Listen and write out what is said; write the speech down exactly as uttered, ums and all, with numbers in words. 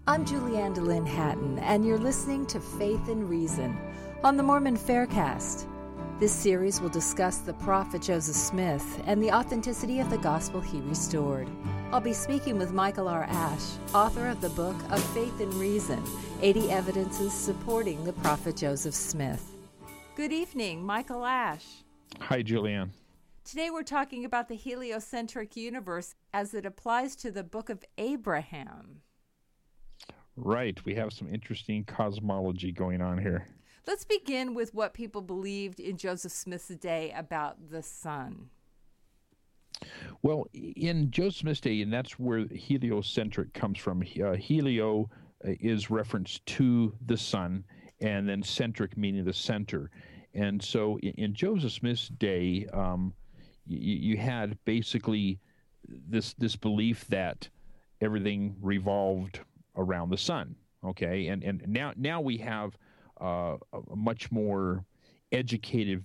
I'm Julianne DeLynn Hatton, and you're listening to Faith and Reason on the Mormon Faircast. This series will discuss the prophet Joseph Smith and the authenticity of the gospel he restored. I'll be speaking with Michael R. Ash, author of the book of Faith and Reason, eighty Evidences Supporting the Prophet Joseph Smith. Good evening, Michael Ash. Hi, Julianne. Today we're talking about the heliocentric universe as it applies to the book of Abraham. Right. We have some interesting cosmology going on here. Let's begin with what people believed in Joseph Smith's day about the sun. Well, in Joseph Smith's day, and that's where heliocentric comes from. Uh, helio is reference to the sun, and then centric meaning the center. And so in, in Joseph Smith's day, um, you, you had basically this this belief that everything revolved around the sun. Okay, and and now now we have uh, a much more educated